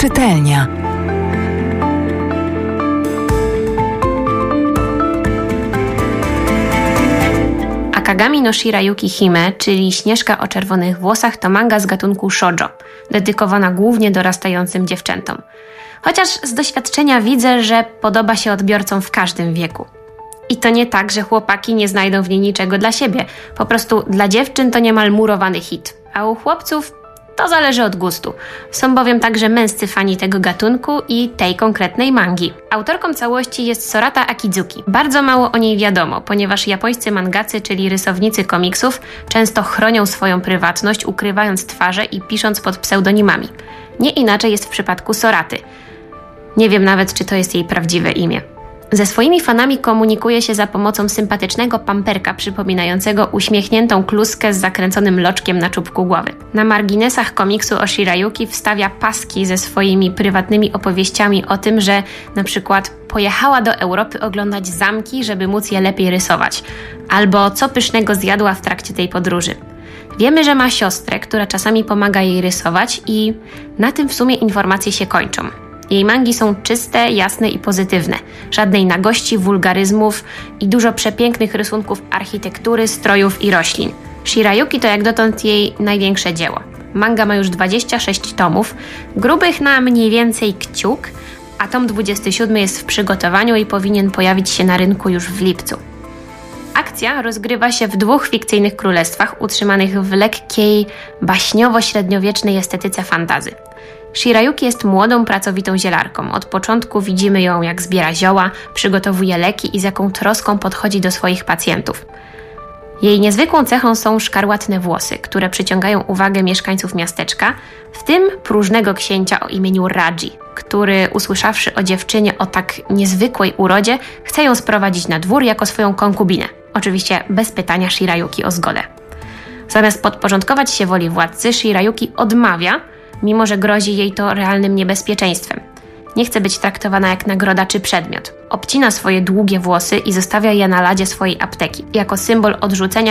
Czytelnia. Akagami no Shirayuki Hime, czyli Śnieżka o czerwonych włosach, to manga z gatunku shoujo, dedykowana głównie dorastającym dziewczętom. Chociaż z doświadczenia widzę, że podoba się odbiorcom w każdym wieku. I to nie tak, że chłopaki nie znajdą w niej niczego dla siebie. Po prostu dla dziewczyn to niemal murowany hit, a u chłopców to zależy od gustu. Są bowiem także męscy fani tego gatunku i tej konkretnej mangi. Autorką całości jest Sorata Akizuki. Bardzo mało o niej wiadomo, ponieważ japońscy mangacy, czyli rysownicy komiksów, często chronią swoją prywatność, ukrywając twarze i pisząc pod pseudonimami. Nie inaczej jest w przypadku Soraty. Nie wiem nawet, czy to jest jej prawdziwe imię. Ze swoimi fanami komunikuje się za pomocą sympatycznego pamperka przypominającego uśmiechniętą kluskę z zakręconym loczkiem na czubku głowy. Na marginesach komiksu o Shirayuki wstawia paski ze swoimi prywatnymi opowieściami o tym, że na przykład pojechała do Europy oglądać zamki, żeby móc je lepiej rysować, albo co pysznego zjadła w trakcie tej podróży. Wiemy, że ma siostrę, która czasami pomaga jej rysować i na tym w sumie informacje się kończą. Jej mangi są czyste, jasne i pozytywne. Żadnej nagości, wulgaryzmów i dużo przepięknych rysunków architektury, strojów i roślin. Shirayuki to jak dotąd jej największe dzieło. Manga ma już 26 tomów, grubych na mniej więcej kciuk, a tom 27 jest w przygotowaniu i powinien pojawić się na rynku już w lipcu. Akcja rozgrywa się w 2 fikcyjnych królestwach utrzymanych w lekkiej, baśniowo-średniowiecznej estetyce fantasy. Shirayuki jest młodą, pracowitą zielarką. Od początku widzimy ją, jak zbiera zioła, przygotowuje leki i z jaką troską podchodzi do swoich pacjentów. Jej niezwykłą cechą są szkarłatne włosy, które przyciągają uwagę mieszkańców miasteczka, w tym próżnego księcia o imieniu Raji, który usłyszawszy o dziewczynie o tak niezwykłej urodzie, chce ją sprowadzić na dwór jako swoją konkubinę. Oczywiście bez pytania Shirayuki o zgodę. Zamiast podporządkować się woli władcy, Shirayuki odmawia, mimo że grozi jej to realnym niebezpieczeństwem. Nie chce być traktowana jak nagroda czy przedmiot. Obcina swoje długie włosy i zostawia je na ladzie swojej apteki, jako symbol odrzucenia